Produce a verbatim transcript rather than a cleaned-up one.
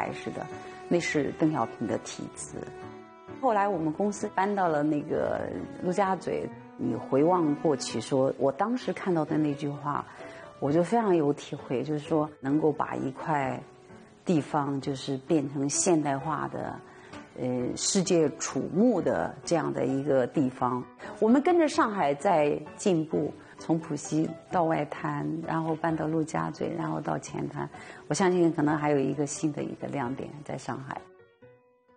开始的，那是邓小平的题词。后来我们公司搬到了那个陆家嘴，你回望过去说，我当时看到的那句话，我就非常有体会，就是说能够把一块地方就是变成现代化的呃世界瞩目的这样的一个地方。我们跟着上海在进步，从浦西到外滩，然后搬到陆家嘴，然后到前滩，我相信可能还有一个新的一个亮点在上海。